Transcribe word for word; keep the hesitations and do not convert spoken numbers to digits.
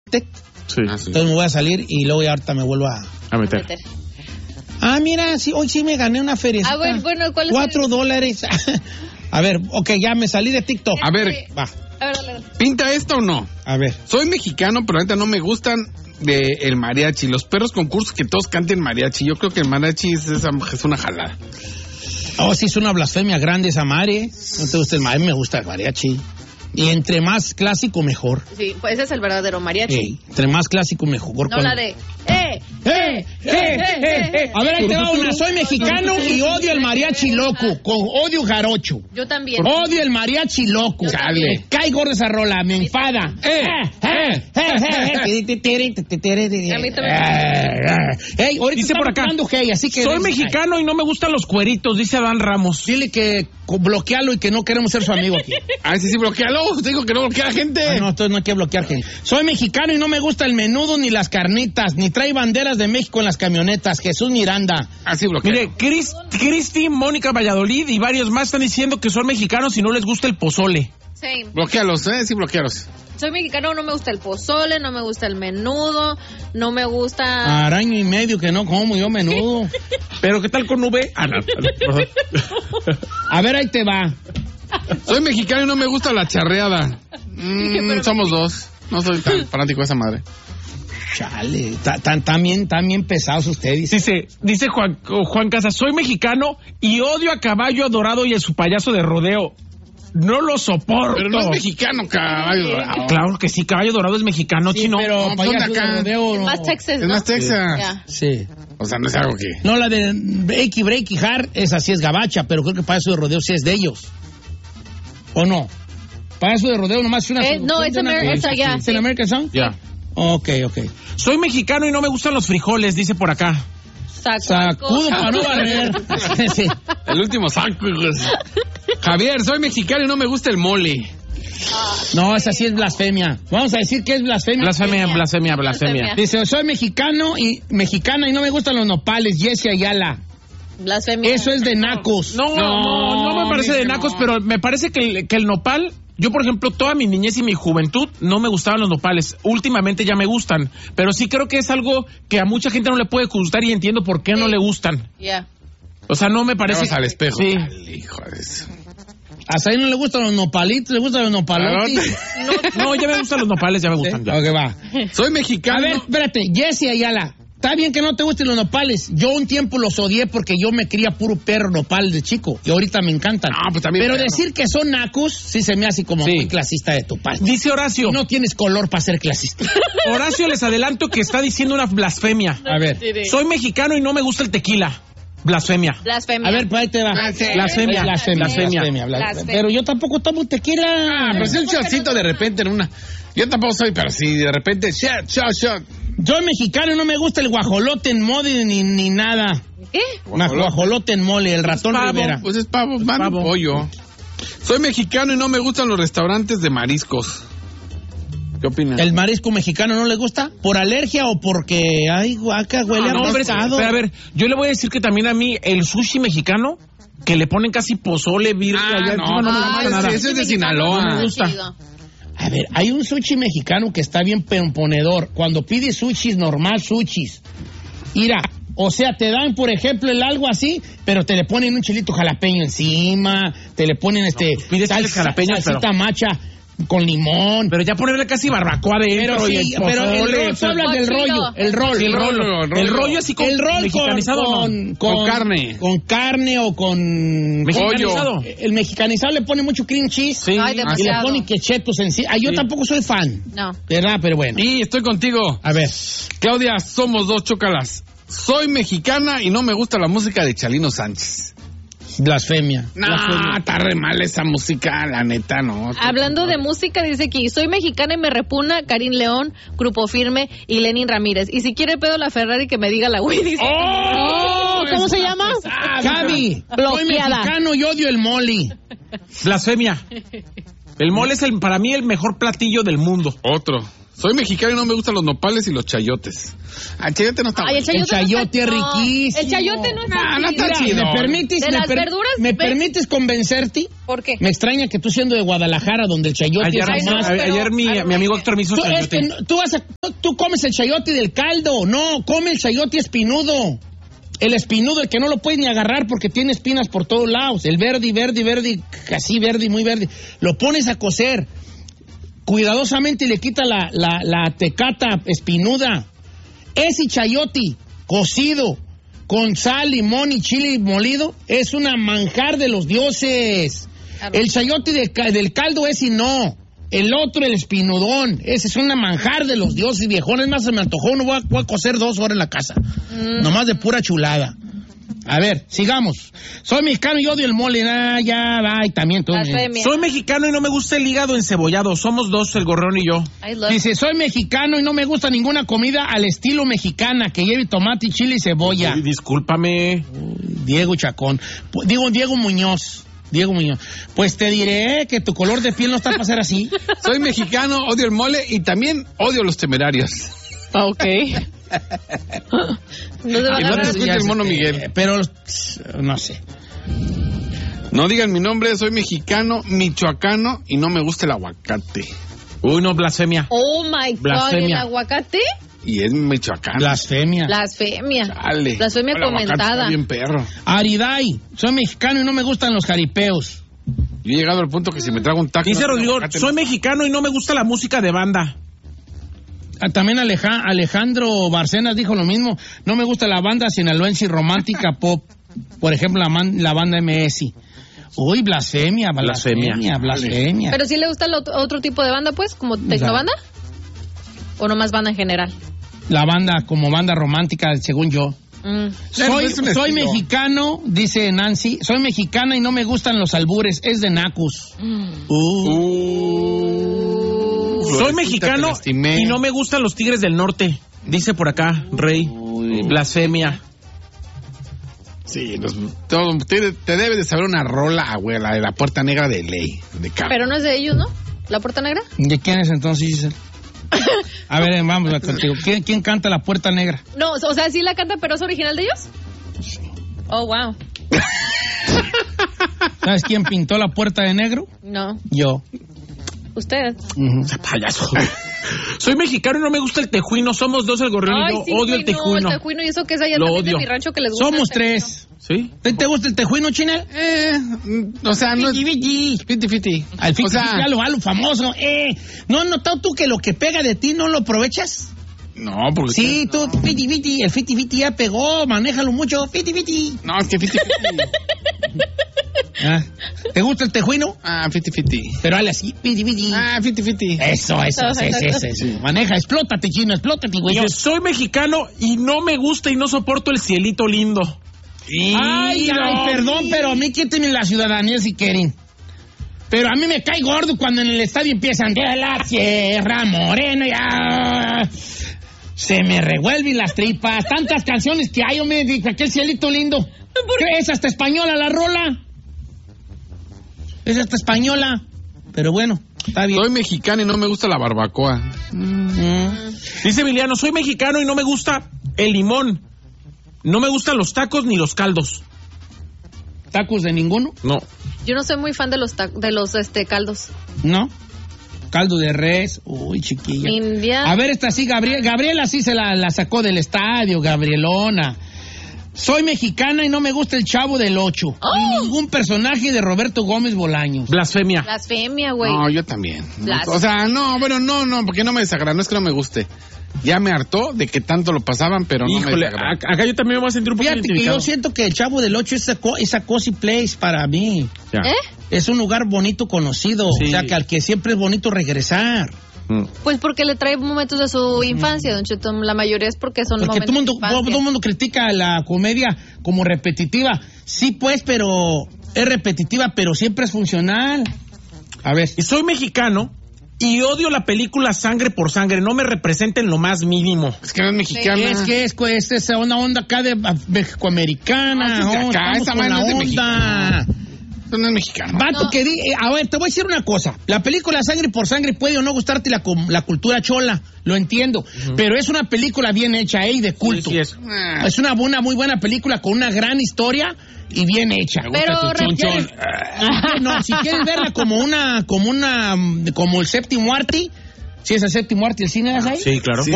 Tec. Sí. Ah, sí. Entonces me voy a salir y luego ya ahorita me vuelvo a... A meter. meter. Ah, mira, sí, hoy sí me gané una feria. A ver, bueno, ¿cuál es Cuatro el... dólares. A ver, ok, ya me salí de TikTok. A ver, va. A ver, dale, dale. ¿Pinta esto o no? A ver. Soy mexicano, pero ahorita no me gustan de el mariachi. Los perros concursos que todos canten mariachi. Yo creo que el mariachi es, es, es una jalada. Oh, sí, es una blasfemia grande esa madre. No te gusta el mariachi, me gusta el mariachi. Y entre más clásico, mejor. Sí, pues ese es el verdadero mariachi. Hey, entre más clásico, mejor. No cuando... la de... ¡Eh! ¡Eh! ¡Eh! ¡Eh! ¡Eh! A ver, ahí te va una. Soy mexicano y odio el mariachi loco. Con odio jarocho. Yo también. Odio el mariachi loco. Chale. Me cae gorda esa rola, me enfada. ¡Eh! ¡Eh! ¡Eh! A mí también. Hey, ahorita dice por acá. Hey, así que soy mexicano y no me gustan los cueritos, dice Adán Ramos. Dile que bloquealo y que no queremos ser su amigo aquí. Ah, sí, sí, bloquealo. Te digo que no bloquea a gente. Ah, no, entonces no hay que bloquear gente. Soy mexicano y no me gusta el menudo ni las carnitas, ni trae banderas de México en las camionetas. Jesús Miranda. Así bloquea. Mire, Chris, Cristi, Mónica Valladolid y varios más están diciendo que son mexicanos y no les gusta el pozole. Sí. Bloquealos, ¿eh? Sí, bloquealos. Soy mexicano, no me gusta el pozole, no me gusta el menudo, no me gusta... Araño y medio que no como yo menudo. Pero ¿qué tal con V? Ah, no. A ver, ahí te va. Soy mexicano y no me gusta la charreada. Mm, somos dos. No soy tan fanático de esa madre. Chale, tan bien, tan bien pesados ustedes. Dice, dice Juan, Juan Casas, soy mexicano y odio a Caballo Adorado y a su payaso de rodeo. No lo soporto. Pero no es mexicano, Caballo Dorado. Claro que sí, Caballo Dorado es mexicano, sí, chino. Pero no, payaso de rodeo, es no. más Texas, Es ¿no? más Texas. Yeah. Sí. O sea, no es algo que... No, la de Breaky Breaky Hard, esa sí es gabacha, pero creo que payaso de rodeo sí es de ellos. ¿O no? Payaso de rodeo nomás es una... Eh, no, es Amer- esa, ya. ¿Es en American Song? Ya. Ok, ok. Soy mexicano y no me gustan los frijoles, dice por acá. Sacudo para no barrer. Sí. El último saco. Javier, soy mexicano y no me gusta el mole. No, esa sí es blasfemia. Vamos a decir que es blasfemia. Blasfemia, blasfemia, blasfemia. Dice, soy mexicano y mexicana y no me gustan los nopales. Jessie Ayala. Blasfemia. Eso es de nacos. No, no, no, no me parece de nacos, no. Pero me parece que el, que el nopal... Yo, por ejemplo, toda mi niñez y mi juventud no me gustaban los nopales. Últimamente ya me gustan. Pero sí creo que es algo que a mucha gente no le puede gustar y entiendo por qué sí. no le gustan. Ya. Yeah. O sea, no me parece... Vamos al espejo. Sí. Dale, hijo de eso. ¿Hasta ahí no le gustan los nopalitos? ¿Le gustan los nopalotes? No, no, ya me gustan los nopales, ya me gustan. ¿Sí? Ya. Ok, va. Soy mexicano. A ver, espérate. Jessie Ayala. Está bien que no te gusten los nopales. Yo un tiempo los odié porque yo me cría puro perro nopal de chico. Y ahorita me encantan. Ah, pues también Pero perro. Decir que son nacos, sí se me hace como sí. muy clasista de tu parte. Dice Horacio. No tienes color para ser clasista. Horacio, les adelanto que está diciendo una blasfemia. A ver. Soy mexicano y no me gusta el tequila. Blasfemia. Blasfemia. A ver, pues ahí te va. Blasfemia. Blasfemia. Blasfemia. Blasfemia. Blasfemia. Blasfemia. Pero yo tampoco tomo tequila. Ah, pues un shotcito de repente en una... Yo tampoco soy, pero sí, de repente, shot, shot, shot. Soy mexicano y no me gusta el guajolote en mole ni, ni nada. ¿Qué? Guajolote, guajolote en mole, el ratón pavo. Rivera. Pues es pavo, mano, pavo. pollo. Soy mexicano y no me gustan los restaurantes de mariscos. ¿Qué opinas? ¿El marisco mexicano no le gusta? ¿Por alergia o porque, ay, guaca, huele No, a hombre, pescado? pero a ver, yo le voy a decir que también a mí el sushi mexicano, que le ponen casi pozole, birria, Ah, allá no, encima, no me ah, gusta ese- nada. ese es de Sinaloa. No me gusta. Chido. A ver, hay un sushi mexicano que está bien ponedor. Cuando pides sushis, normal sushis. Mira, o sea, te dan, por ejemplo, el algo así, pero te le ponen un chilito jalapeño encima, te le ponen este... No, pides chiles jalapeños, salsita pero- macha con limón. Pero ya ponerle casi barbacoa adentro Pero y sí, el pero el pozole. rol, tú hablas del Cochino. rollo, el rol. Sí, el rollo. El rollo. El rollo así con El rol mexicanizado, con, ¿no? con, Con carne. Con carne o con... Mexicanizado. El mexicanizado le pone mucho cream cheese. Sí. Ay, Y le demasiado. pone quechetos encima. Ah, yo Sí. tampoco soy fan. No. ¿Verdad? Pero bueno. Y estoy contigo. A ver. Claudia, somos dos, chócalas. Soy mexicana y no me gusta la música de Chalino Sánchez. Blasfemia. No, Blasfemia. está re mal esa música, la neta, no. Hablando de música, dice aquí, soy mexicana y me repugna Karim León, Grupo Firme y Lenin Ramírez. Y si quiere pedo la Ferrari que me diga la güey, dice. ¡Oh! ¿Cómo se llama? Gaby, soy Bloqueada. mexicano y odio el moli. Blasfemia. El mole es el, para mí el mejor platillo del mundo. Otro. Soy mexicano y no me gustan los nopales y los chayotes. Ah, el chayote no está Ay, el bueno. chayote, El chayote no es está- riquísimo. El chayote no está No, no está chido. chido. ¿Me permites, ¿De me las per- verduras? ¿me Ve- permites convencerte? ¿Por qué? Me extraña que tú siendo de Guadalajara, donde el chayote Ayer, es Ay, no, más... a- pero- ayer mi, Ay, mi amigo Héctor me hizo Tú, es chayote. que no- tú, vas a- tú comes el chayote del caldo, no, come el chayote espinudo. El espinudo, el que no lo puedes ni agarrar porque tiene espinas por todos lados. El verde, verde, verde, casi verde, muy verde. Lo pones a cocer. Cuidadosamente le quita la, la, la tecata espinuda. Ese chayote cocido con sal, limón y chile molido es una manjar de los dioses. A ver. El chayote de ca- del caldo es y no. El otro, el espinudón, ese es una manjar de los dioses viejones. Más se me antojó, no voy a, voy a cocer dos horas en la casa. Mm. Nomás de pura chulada. A ver, sigamos. Soy mexicano y odio el mole. Ah, ya, va, y también tú. Blasfemia. Soy mexicano y no me gusta el hígado encebollado. Somos dos, el gorrón y yo. I love- Dice, soy mexicano y no me gusta ninguna comida al estilo mexicana que lleve tomate, chile y cebolla. Uy, discúlpame. Diego Chacón. Pu- Digo, Diego Muñoz. Diego Muñoz. Pues te diré que tu color de piel no está para ser así. Soy mexicano, odio el mole y también odio los temerarios. Ah, ok. No se van Y a no te ver. escucha el mono Miguel. Eh, Pero, no sé. No digan mi nombre, soy mexicano, michoacano y no me gusta el aguacate. Uy, no, blasfemia. Oh my God, Blasfemia. ¿el aguacate? Y es michoacano. Blasfemia. Blasfemia. Chale. Blasfemia El aguacate comentada. está bien perro. Ariday, soy mexicano y no me gustan los jaripeos. Yo he llegado al punto que si me trago un taco... Dice no, Rodrigo, aguacate, soy no. mexicano y no me gusta la música de banda. Ah, también Aleja- Alejandro Barcenas dijo lo mismo. No me gusta la banda sinaloense y romántica pop. Por ejemplo, la, man- la banda M S. Uy, blasfemia, blasfemia, Blasfemia. blasfemia. ¿Pero sí le gusta el otro, otro tipo de banda, pues? ¿Como tecnobanda? ¿O nomás banda en general? La banda como banda romántica, según yo. Mm. Soy, Es un soy estilo. mexicano, dice Nancy. Soy mexicana y no me gustan los albures. Es de nacos. Uh. Uh, Soy Florecita, mexicano te lastimé. y no me gustan los tigres del norte. Dice por acá, Rey. Blasfemia. Sí, los- todo- te, te debe de saber una rola, abuela, de la Puerta Negra de Ley. De Cabo. Pero no es de ellos, ¿no? ¿La Puerta Negra? ¿De quién es entonces, Giselle? A ver, vamos a contigo. ¿Quién, quién canta La Puerta Negra? No, o sea, sí la canta, pero es original de ellos. Oh, wow. ¿Sabes quién pintó la puerta de negro? No, Yo. usted. Ujú. Payaso. Soy mexicano y no me gusta el tejuino. Somos dos, el gorrión y yo. sí, Odio el güey, tejuino. No, el tejuino y eso que es allá Lo también de odio. mi rancho que les gusta. Somos el tejuino. tres. ¿Sí? ¿Te, te gusta el tejuino, Chinel? Eh, mm, o sea, no es... Fiti, fiti. Al fin, O sea, ya lo, a lo famoso. Eh, ¿no has notado tú que lo que pega de ti no lo aprovechas? no, porque... Sí, tú, fiti, fiti, el fiti, fiti ya pegó, manéjalo mucho, fiti, fiti. No, es que fiti, fiti. Ah, ¿te gusta el tejuino? Ah, fiti, fiti. Pero dale así, fiti, fiti. Ah, fiti, fiti. Eso, eso, eso, eso, eso, eso. Maneja, explótate, chino, explótate, güey. Dice, soy mexicano y no me gusta y no soporto el cielito lindo. Ay, ay, perdón, pero a mí quítenme la ciudadanía si quieren. Pero a mí me cae gordo cuando en el estadio empiezan de la Sierra Morena y ah, se me revuelven las tripas. Tantas canciones que hay, hombre, de aquel cielito lindo. ¿Qué es hasta española la rola? Es hasta española. Pero bueno, está bien. Soy mexicano y no me gusta la barbacoa. Mm. Dice Emiliano, soy mexicano y no me gusta el limón. No me gustan los tacos ni los caldos. ¿Tacos de ninguno? No. Yo no soy muy fan de los ta- de los este caldos. ¿No? Caldo de res. Uy, chiquilla. India. A ver, esta sí, Gabriel, Gabriela sí se la, la sacó del estadio, Gabrielona. Soy mexicana y no me gusta el Chavo del Ocho. ¡Oh! Ni ningún personaje de Roberto Gómez Bolaños. Blasfemia. Blasfemia, güey. No, yo también. Blas- O sea, no, bueno, no, no, porque no me desagrada, no es que no me guste. Ya me hartó de que tanto lo pasaban, pero no me Híjole, desagrada. ac- acá yo también me voy a sentir un poco Fíjate que identificado. yo siento que el Chavo del Ocho es a, co- es a cozy place para mí. Ya. ¿Eh? Es un lugar bonito conocido. Sí. O sea, que al que siempre es bonito regresar. Mm. Pues porque le trae momentos de su infancia, don Cheto. La mayoría es porque son Porque todo el momentos mundo, de infancia. todo el mundo critica la comedia como repetitiva. Sí, pues, pero es repetitiva, pero siempre es funcional. A ver. Y soy mexicano y odio la película Sangre por Sangre. No me representa en lo más mínimo. Es que no es mexicana. Es que es, es esa una onda acá de ah, mexicoamericana. No, es de oh, acá, estamos esa con madre la no es de onda. No es mexicano. Vato No. que di, eh, a ver, te voy a decir una cosa. La película Sangre por Sangre puede o no gustarte la, com- la cultura chola, lo entiendo. Uh-huh. Pero es una película bien hecha, ¿eh? Y de culto. Sí, sí es. Ah. Es una buena, muy buena película con una gran historia y bien hecha. Pero Si quieres, no, si quieres verla como una, como una, como el séptimo arte. ¿Sí es el séptimo arte el cine, ahí? Sí, claro. Sí,